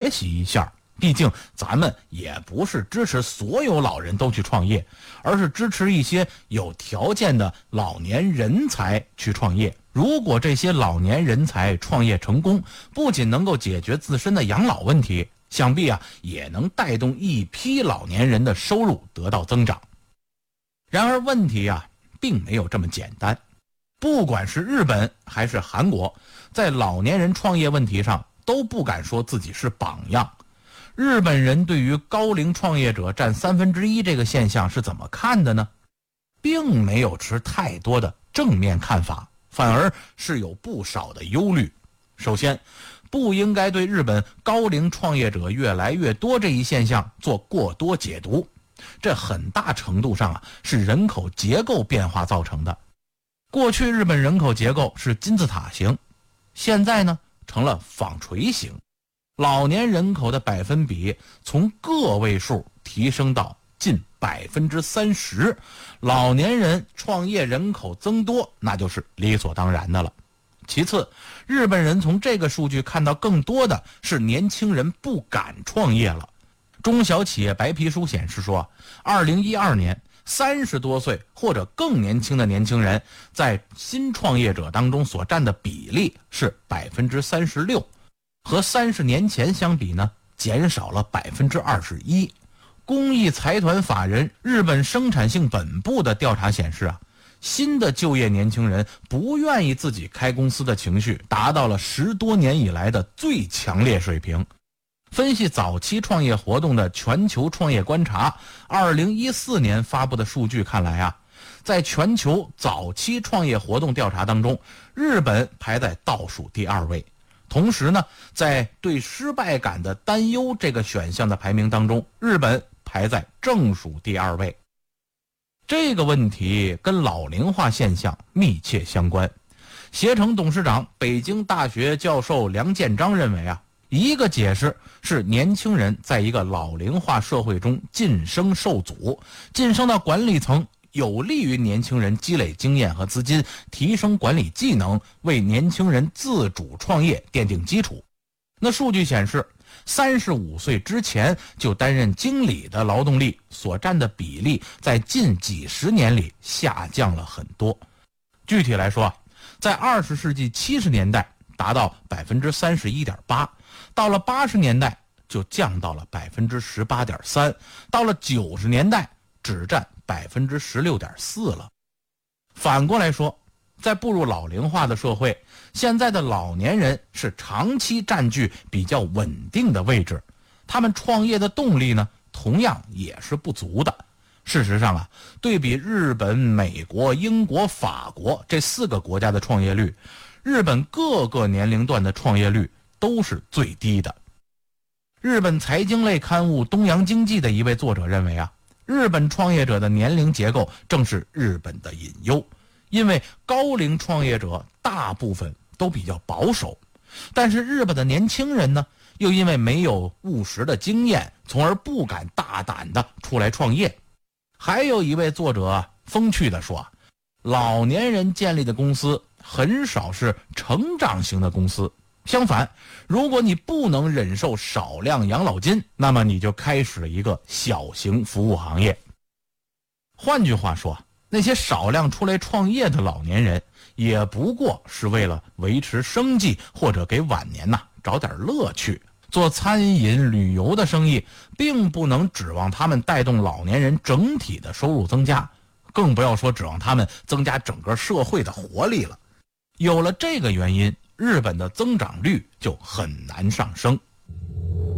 学习一下。毕竟咱们也不是支持所有老人都去创业，而是支持一些有条件的老年人才去创业。如果这些老年人才创业成功，不仅能够解决自身的养老问题，想必也能带动一批老年人的收入得到增长。然而问题并没有这么简单。不管是日本还是韩国，在老年人创业问题上都不敢说自己是榜样。日本人对于高龄创业者占1/3这个现象是怎么看的呢？并没有持太多的正面看法，反而是有不少的忧虑。首先，不应该对日本高龄创业者越来越多这一现象做过多解读，这很大程度上是人口结构变化造成的。过去日本人口结构是金字塔型，现在呢成了纺锤型。老年人口的百分比从个位数提升到近30%，老年人创业人口增多，那就是理所当然的了。其次，日本人从这个数据看到更多的是年轻人不敢创业了。中小企业白皮书显示说，2012年30多岁或者更年轻的年轻人在新创业者当中所占的比例是36%。和30年前相比呢，减少了21%。公益财团法人日本生产性本部的调查显示新的就业年轻人不愿意自己开公司的情绪达到了10多年以来的最强烈水平。分析早期创业活动的全球创业观察2014年发布的数据看来在全球早期创业活动调查当中，日本排在倒数第2位。同时呢，在对失败感的担忧这个选项的排名当中，日本排在正数第2位。这个问题跟老龄化现象密切相关。携程董事长、北京大学教授梁建章认为一个解释是年轻人在一个老龄化社会中晋升受阻，晋升到管理层有利于年轻人积累经验和资金，提升管理技能，为年轻人自主创业奠定基础。那数据显示，35岁之前就担任经理的劳动力所占的比例在近几十年里下降了很多。具体来说，在20世纪70年代达到31.8%，到了80年代就降到了18.3%，到了90年代只占16.4%了。反过来说，在步入老龄化的社会，现在的老年人是长期占据比较稳定的位置，他们创业的动力呢，同样也是不足的。事实上对比日本、美国、英国、法国这4个国家的创业率，日本各个年龄段的创业率都是最低的。日本财经类刊物《东洋经济》的一位作者认为日本创业者的年龄结构正是日本的隐忧，因为高龄创业者大部分都比较保守，但是日本的年轻人呢，又因为没有务实的经验，从而不敢大胆的出来创业。还有一位作者风趣地说，老年人建立的公司很少是成长型的公司，相反，如果你不能忍受少量养老金，那么你就开始了一个小型服务行业。换句话说，那些少量出来创业的老年人，也不过是为了维持生计，或者给晚年找点乐趣。做餐饮、旅游的生意，并不能指望他们带动老年人整体的收入增加，更不要说指望他们增加整个社会的活力了。有了这个原因，日本的增长率就很难上升。